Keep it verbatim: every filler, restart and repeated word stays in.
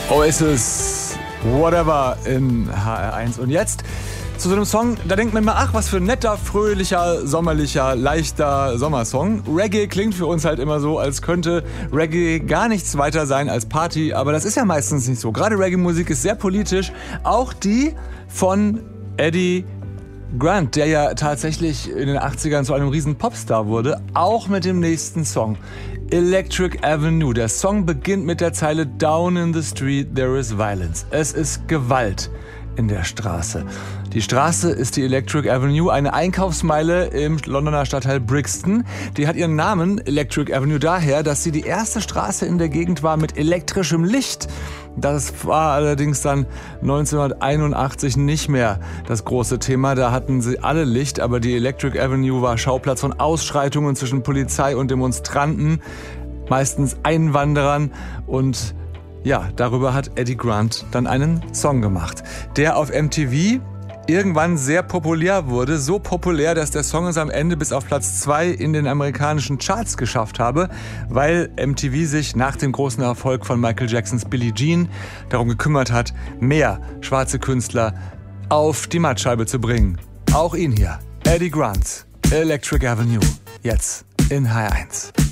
Oasis, Whatever in H R eins. Und jetzt zu so einem Song, da denkt man immer, ach, was für ein netter, fröhlicher, sommerlicher, leichter Sommersong. Reggae klingt für uns halt immer so, als könnte Reggae gar nichts weiter sein als Party. Aber das ist ja meistens nicht so. Gerade Reggae-Musik ist sehr politisch. Auch die von Eddie Grant, der ja tatsächlich in den achtzigern zu einem riesen Popstar wurde, auch mit dem nächsten Song. Electric Avenue. Der Song beginnt mit der Zeile Down in the street there is violence. Es ist Gewalt in der Straße. Die Straße ist die Electric Avenue, eine Einkaufsmeile im Londoner Stadtteil Brixton. Die hat ihren Namen Electric Avenue daher, dass sie die erste Straße in der Gegend war mit elektrischem Licht. Das war allerdings dann neunzehnhunderteinundachtzig nicht mehr das große Thema. Da hatten sie alle Licht, aber die Electric Avenue war Schauplatz von Ausschreitungen zwischen Polizei und Demonstranten, meistens Einwanderern. Und ja, darüber hat Eddie Grant dann einen Song gemacht, der auf M T V irgendwann sehr populär wurde. So populär, dass der Song es am Ende bis auf Platz zwei in den amerikanischen Charts geschafft habe, weil M T V sich nach dem großen Erfolg von Michael Jacksons Billie Jean darum gekümmert hat, mehr schwarze Künstler auf die Mattscheibe zu bringen. Auch ihn hier, Eddie Grant, Electric Avenue, jetzt in H R eins.